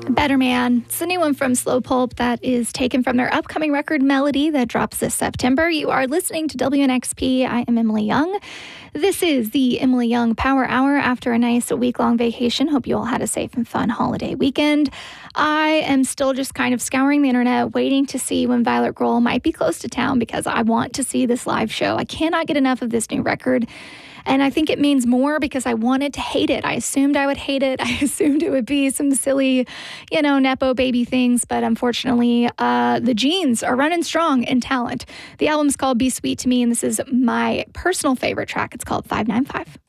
Better Man. It's the new one from Slow Pulp that is taken from their upcoming record Melody that drops this September. You are listening to WNXP. I am Emily Young. This is the Emily Young Power Hour after a nice week-long vacation. Hope you all had a safe and fun holiday weekend. I am still just kind of scouring the internet, waiting to see when Violet Grohl might be close to town because I want to see this live show. I cannot get enough of this new record. And I think it means more because I wanted to hate it. I assumed I would hate it. I assumed it would be some silly, Nepo baby things. But unfortunately, the genes are running strong in talent. The album's called Be Sweet to Me, and this is my personal favorite track. It's called 595.